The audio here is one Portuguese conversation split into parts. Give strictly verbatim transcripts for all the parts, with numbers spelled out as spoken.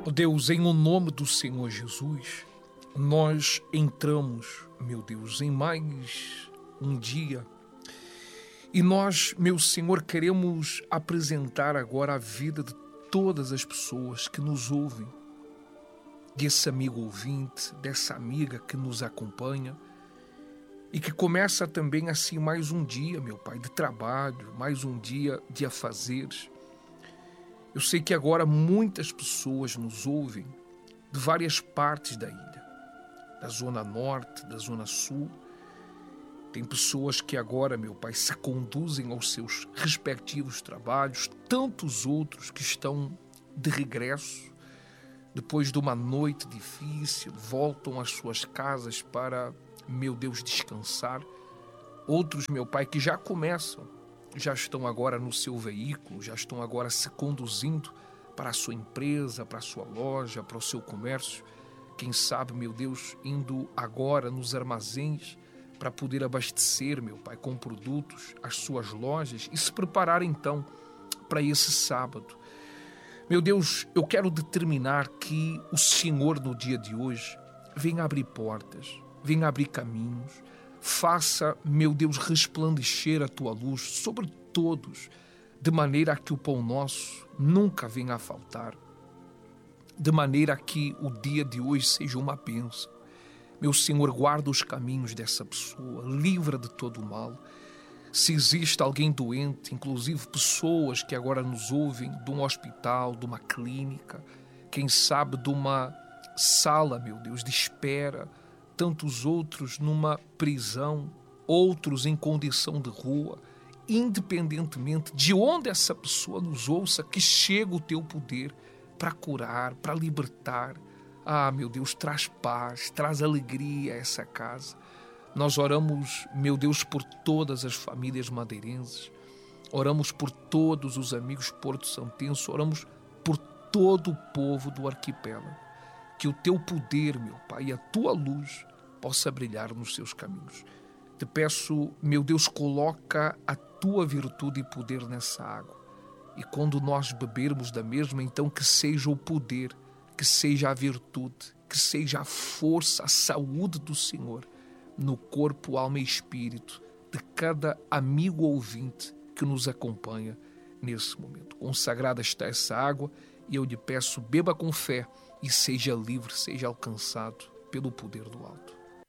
Ó Deus, em o nome do Senhor Jesus, nós entramos, meu Deus, em mais um dia. E nós, meu Senhor, queremos apresentar agora a vida de todas as pessoas que nos ouvem, desse amigo ouvinte, dessa amiga que nos acompanha e que começa também assim mais um dia, meu Pai, de trabalho, mais um dia de afazeres. Eu sei que agora muitas pessoas nos ouvem de várias partes da ilha, da zona norte, da zona sul. Tem pessoas que agora, meu Pai, se conduzem aos seus respectivos trabalhos, tantos outros que estão de regresso, depois de uma noite difícil, voltam às suas casas para, meu Deus, descansar. Outros, meu Pai, que já começam, já estão agora no seu veículo, já estão agora se conduzindo para a sua empresa, para a sua loja, para o seu comércio. Quem sabe, meu Deus, indo agora nos armazéns para poder abastecer, meu Pai, com produtos as suas lojas e se preparar então para esse sábado. Meu Deus, eu quero determinar que o Senhor no dia de hoje venha abrir portas, venha abrir caminhos, faça, meu Deus, resplandecer a Tua luz sobre todos, de maneira que o pão nosso nunca venha a faltar, de maneira que o dia de hoje seja uma bênção. Meu Senhor, guarda os caminhos dessa pessoa, livra de todo o mal. Se existe alguém doente, inclusive pessoas que agora nos ouvem de um hospital, de uma clínica, quem sabe de uma sala, meu Deus, de espera, tantos outros numa prisão, outros em condição de rua, independentemente de onde essa pessoa nos ouça, que chega o Teu poder para curar, para libertar. Ah, meu Deus, traz paz, traz alegria a essa casa. Nós oramos, meu Deus, por todas as famílias madeirenses, oramos por todos os amigos porto-santenses, oramos por todo o povo do arquipélago. Que o Teu poder, meu Pai, e a Tua luz possa brilhar nos seus caminhos. Te peço, meu Deus, coloca a Tua virtude e poder nessa água. E quando nós bebermos da mesma, então que seja o poder, que seja a virtude, que seja a força, a saúde do Senhor no corpo, alma e espírito de cada amigo ouvinte que nos acompanha nesse momento. Consagrada está essa água e eu lhe peço, beba com fé e seja livre, seja alcançado pelo poder do alto.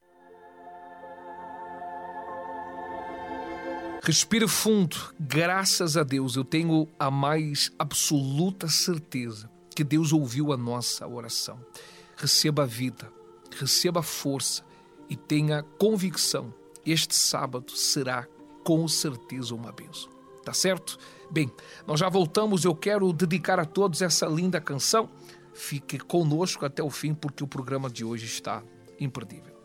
Respire fundo. Graças a Deus, eu tenho a mais absoluta certeza que Deus ouviu a nossa oração. Receba a vida, receba a força e tenha convicção. Este sábado será com certeza uma bênção. Tá certo? Bem, nós já voltamos. Eu quero dedicar a todos essa linda canção. Fique conosco até o fim porque o programa de hoje está imperdível.